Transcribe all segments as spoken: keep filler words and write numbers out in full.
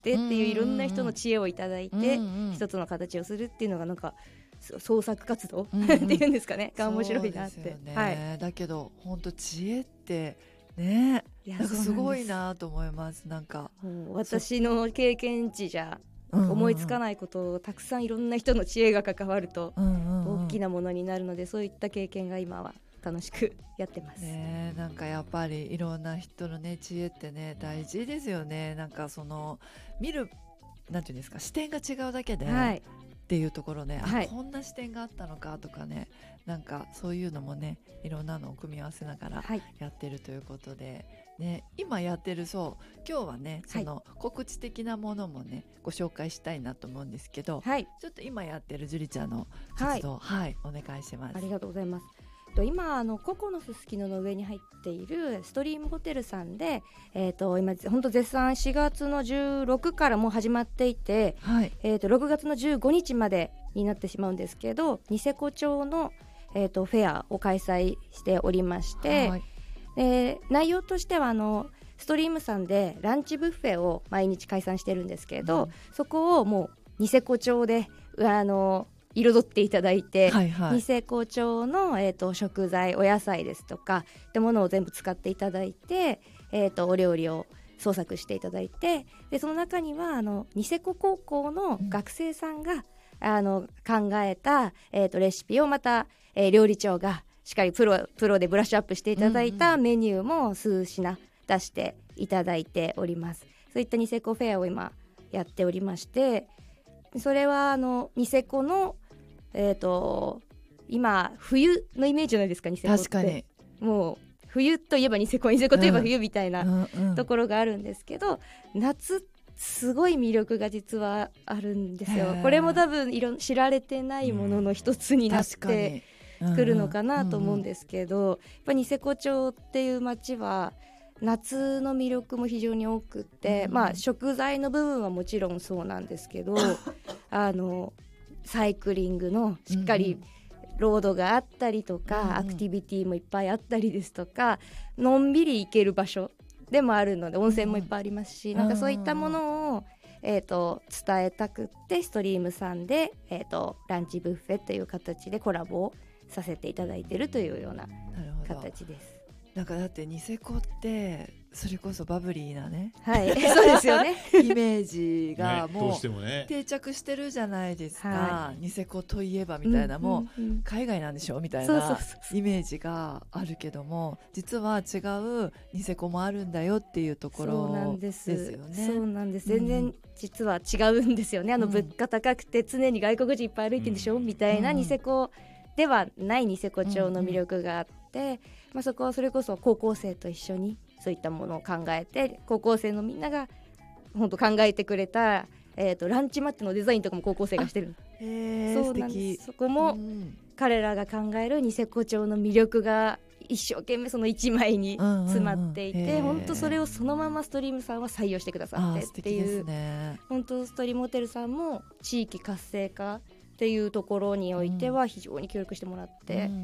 ってっていういろんな人の知恵をいただいて、 うんうん、 一つの形をするっていうのがなんか創作活動、うんうん、っていうんですかねが面白いなって、 ね、 はい、 だけど本当知恵ってね、なんかすごいなと思います。なんかもう私の経験値じゃ思いつかないことをたくさんいろんな人の知恵が関わると大きなものになるので、そういった経験が今は楽しくやってます、 ね、なんかやっぱりいろんな人のね知恵ってね大事ですよね。なんかその見るなんていうんですか視点が違うだけで、はい、っていうところね、はい、あこんな視点があったのかとかね、なんかそういうのもねいろんなのを組み合わせながらやってるということで、はいね、今やってるそう今日はねその告知的なものもねご紹介したいなと思うんですけど、はい、ちょっと今やってるジュリちゃんの活動、はいはい、お願いします。 ありがとうございます。今あのココのすすきのの上に入っているストリームホテルさんで、えー、と今本当絶賛しがつのじゅうろくからもう始まっていて、はい、えー、とろくがつのじゅうごにちまでになってしまうんですけど、ニセコ町の、えー、とフェアを開催しておりまして、はい、えー、内容としてはあのストリームさんでランチブッフェを毎日開催してるんですけど、うん、そこをもうニセコ町であの彩っていただいて、はいはい、ニセコ町の、えー、と食材お野菜ですとかってものを全部使っていただいて、えー、とお料理を創作していただいて、でその中にはあのニセコ高校の学生さんが、うん、あの考えた、えー、とレシピをまた、えー、料理長がしっかりプロ、プロでブラッシュアップしていただいたメニューも数品出していただいております。そういったニセコフェアを今やっておりまして、それはあのニセコのえーと、今冬のイメージじゃないですかニセコって。確かにもう冬といえばニセコ、ニセコといえば冬みたいな、うんうんうん、ところがあるんですけど、夏すごい魅力が実はあるんですよ。これも多分いろ知られてないものの一つになってくるのかなと思うんですけど、やっぱニセコ町っていう町は夏の魅力も非常に多くって、うん、まあ食材の部分はもちろんそうなんですけどあのサイクリングのしっかりロードがあったりとか、うんうん、アクティビティもいっぱいあったりですとか、のんびり行ける場所でもあるので温泉もいっぱいありますし、うん、なんかそういったものを、えーと、伝えたくってストリームさんで、えーと、ランチブッフェという形でコラボをさせていただいているというような形です。 なんかだってニセコってそれこそバブリーなね、 はい、そうですよねイメージがもうね、 定着してるじゃないですか、 はい、ニセコといえばみたいな、うんうんうん、もう海外なんでしょみたいなイメージがあるけども、実は違うニセコもあるんだよっていうところですよね。 そうなんです、全然実は違うんですよね。あの物価高くて常に外国人いっぱい歩いてるんでしょ、うん、みたいなニセコではないニセコ町の魅力があって、うんうん、まあ、そこはそれこそ高校生と一緒にそういったものを考えて、高校生のみんなが本当考えてくれた、えー、とランチマットのデザインとかも高校生がしてる。 へそうなんです。そこも彼らが考えるニセコ町の魅力が一生懸命その一枚に詰まっていて、うんうんうん、本当それをそのままストリームさんは採用してくださってっていう、 ね、 本当ストリームホテルさんも地域活性化っていうところにおいては非常に協力してもらって、うんうんうん、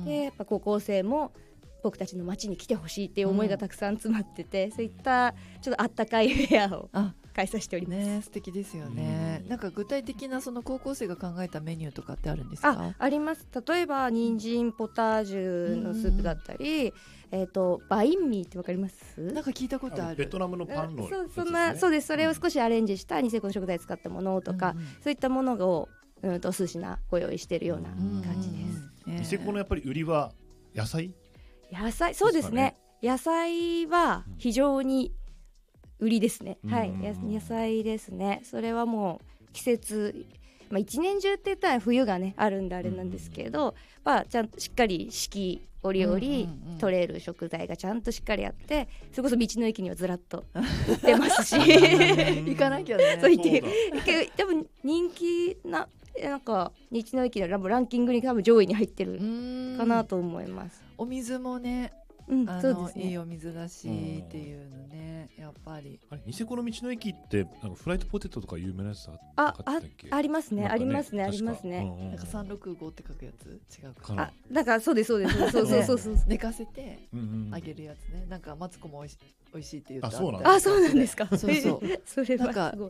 でやっぱ高校生も僕たちの街に来てほしいっていう思いがたくさん詰まってて、うん、そういったちょっとあったかいフェアを開催しております。 ね、素敵ですよね、うん、なんか具体的なその高校生が考えたメニューとかってあるんですか？ あ、あります。例えば人参ポタージュのスープだったり、うん、えーと、バインミーってわかります？ なんか聞いたことある。 ベトナムのパンの、ね、 そう、そんな、そうです。それを少しアレンジしたニセコの食材を使ったものとか、うんうん、そういったものをうんと数品ご用意しているような感じです。 うんうん、ニセコのやっぱり売りは野菜？ 野菜、そうですね。野菜は非常に売りですね。うん、はい、野菜ですね。それはもう季節、まあ、一年中って言ったら冬がねあるんであれなんですけど、まあ、ちゃんとしっかり四季折々取れる食材がちゃんとしっかりあって、それこそ道の駅にはずらっと売ってますし行かなきゃね。 そう言って多分人気ななんか道の駅のランキングに多分上位に入ってるかなと思います。 お水もね、 うん、 あの、ね、いいお水だしっていうのね、やっぱりあれニセコの道の駅ってなんかフライドポテトとか有名なやつあったっけ？ あ、ありますね、ありますね、ありますね。 なんかさんろくごって書くやつ違うかな。 あ、だからそうですそうですそうそうそうそう寝かせてあげるやつね。なんかマツコもおいしい美味しいって言った。 あ、そうなんですか。 あ、そうなんですか。 そうそう。 それはすごい。 なんか